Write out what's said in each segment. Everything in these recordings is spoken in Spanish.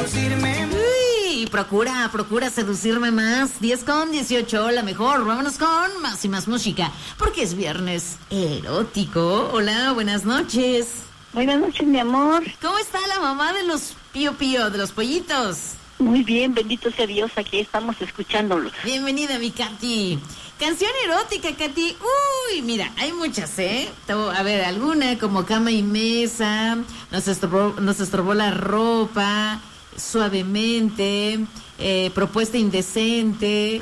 seducirme. Uy, procura seducirme más. 10:18, la mejor. Vámonos con más y más música, porque es viernes erótico. Hola, buenas noches. Buenas noches, mi amor. ¿Cómo está la mamá de los Pío Pío, de los pollitos? Muy bien, bendito sea Dios, aquí estamos escuchándolos. Bienvenida, mi Katy. Canción erótica, Katy. Uy, mira, hay muchas, ¿eh? A ver, alguna como Cama y Mesa, Nos estorbó la ropa, Suavemente, Propuesta indecente,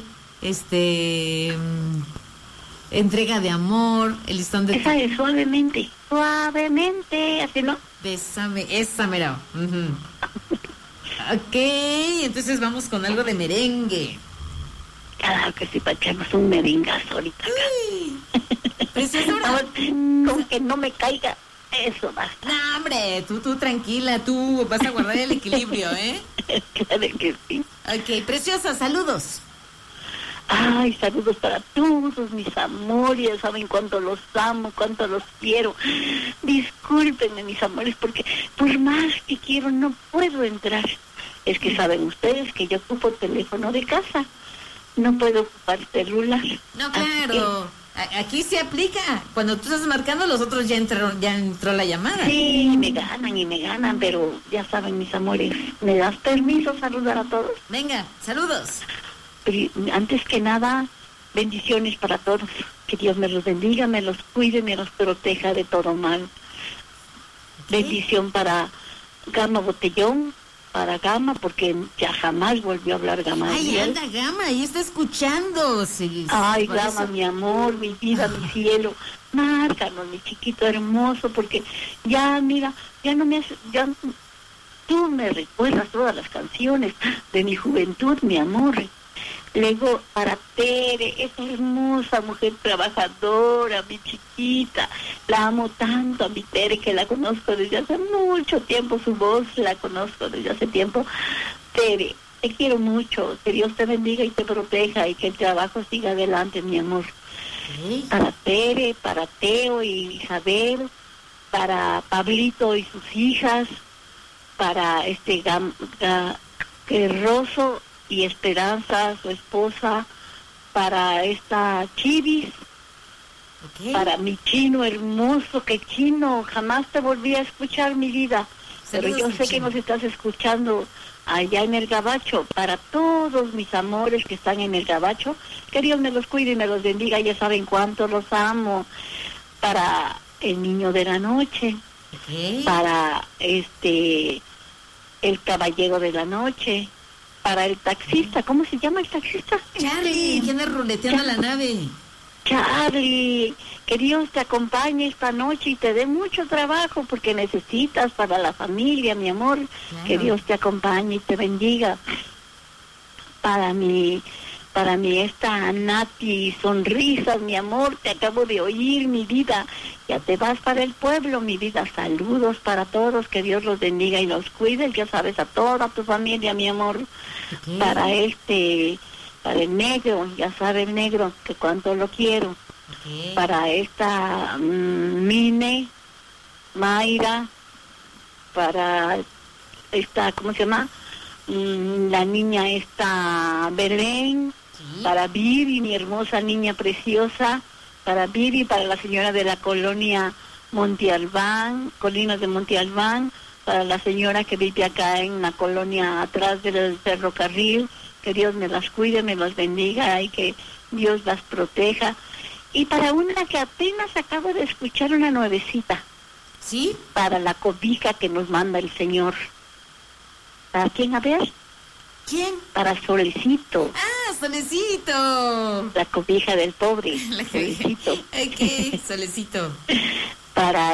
Entrega de amor, El listón de... Esa es Suavemente, así, ¿no? Bésame, esa mera. Uh-huh. Ok, entonces vamos con algo de merengue. Claro que sí, para echarnos un merengazo ahorita acá. Preciosa. Con que no me caiga, eso basta. No, hombre, tú tranquila, tú vas a guardar el equilibrio, ¿eh? Claro que sí. Ok, preciosa, saludos. Ay, saludos para todos mis amores, saben cuánto los amo, cuánto los quiero. Discúlpenme, mis amores, porque por más que quiero no puedo entrar. Es que saben ustedes que yo ocupo teléfono de casa, no puedo ocupar celular. No, claro, aquí se aplica. Cuando tú estás marcando, los otros ya entró la llamada. Sí, me ganan, pero ya saben, mis amores, ¿me das permiso saludar a todos? Venga, saludos. Antes que nada, bendiciones para todos. Que Dios me los bendiga, me los cuide, me los proteja de todo mal. ¿Qué? Bendición para Gama Botellón, para Gama, porque ya jamás volvió a hablar Gama. Ay, anda Gama, ahí está escuchando. Sí, ay, Gama, mi amor, mi vida, mi cielo. Márcanos, mi chiquito hermoso, porque ya, mira, ya no me hace... Ya, tú me recuerdas todas las canciones de mi juventud, mi amor. Luego para Tere, esa hermosa mujer trabajadora, mi chiquita, la amo tanto a mi Tere, que la conozco desde hace mucho tiempo, su voz la conozco desde hace tiempo. Tere, te quiero mucho, que Dios te bendiga y te proteja y que el trabajo siga adelante, mi amor. ¿Sí? Para Tere, para Teo y Isabel, para Pablito y sus hijas, para Rosso y Esperanza, su esposa, para esta Chivis, okay. Para mi Chino hermoso, que Chino, jamás te volví a escuchar, mi vida. Saludos, pero yo sé que nos estás escuchando allá en el Gabacho. Para todos mis amores que están en el Gabacho, que Dios me los cuide y me los bendiga, ya saben cuánto los amo. Para el niño de la noche, okay. Para el caballero de la noche, para el taxista, ¿cómo se llama el taxista? Charlie, que anda ruleteando la nave. Charlie, que Dios te acompañe esta noche y te dé mucho trabajo porque necesitas para la familia, mi amor. Claro. Que Dios te acompañe y te bendiga. Para mi esta Nati Sonrisas, mi amor, te acabo de oír, mi vida. Ya te vas para el pueblo, mi vida. Saludos para todos, que Dios los bendiga y los cuide, ya sabes, a toda tu familia, mi amor. Okay. Para el negro, ya sabe el negro, que cuánto lo quiero. Okay. Para esta Mine, Mayra, para esta, ¿cómo se llama? La niña esta Belén, ¿sí? Para Vivi, mi hermosa niña preciosa, para Vivi, para la señora de la colonia Monte Albán, Colinas de Monte Albán, para la señora que vive acá en la colonia atrás del ferrocarril, que Dios me las cuide, me las bendiga y que Dios las proteja. Y para una que apenas acabo de escuchar, una nuevecita, ¿sí? Para la cobija que nos manda el Señor. ¿Para quién, a ver? ¿Quién? Para Solecito. ¡Ah, Solecito! La cobija del pobre, Solecito. Ok, Solecito. Para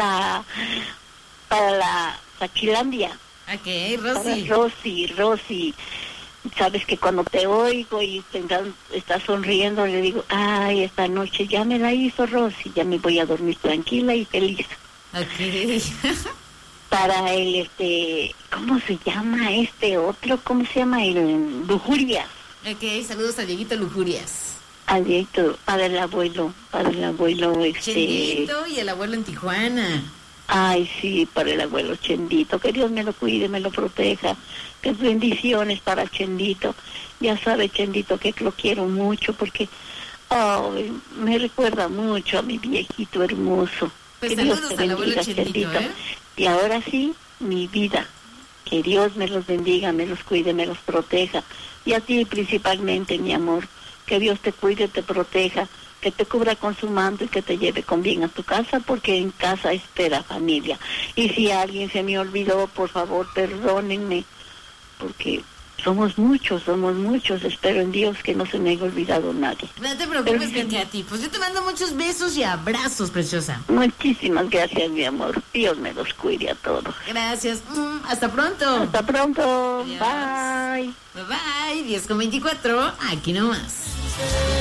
la Sachilandia. Ok, Rosy. Para Rosy. Sabes que cuando te oigo y estás sonriendo, le digo, ay, esta noche ya me la hizo Rosy, ya me voy a dormir tranquila y feliz. Ok. Para el, ¿cómo se llama otro? ¿Cómo se llama? El Lujurias. Ok, saludos a Dieguito Lujurias. Al Dieguito, para el abuelo, Chenito y el abuelo en Tijuana. Ay, sí, para el abuelo Chendito, que Dios me lo cuide, me lo proteja, que bendiciones para Chendito. Ya sabe, Chendito, que lo quiero mucho porque me recuerda mucho a mi viejito hermoso. Pues que Dios saludos te al abuelo bendiga, Chendito, ¿eh? Y ahora sí, mi vida, que Dios me los bendiga, me los cuide, me los proteja. Y a ti principalmente, mi amor, que Dios te cuide, te proteja, que te cubra con su manto y que te lleve con bien a tu casa, porque en casa espera familia. Y si alguien se me olvidó, por favor, perdónenme, porque somos muchos, espero en Dios que no se me haya olvidado nadie. No te preocupes, Katy, pues yo te mando muchos besos y abrazos, preciosa. Muchísimas gracias, mi amor, Dios me los cuide a todos. Gracias, hasta pronto. Hasta pronto, Adiós. bye. Bye bye, 10:24, aquí nomás.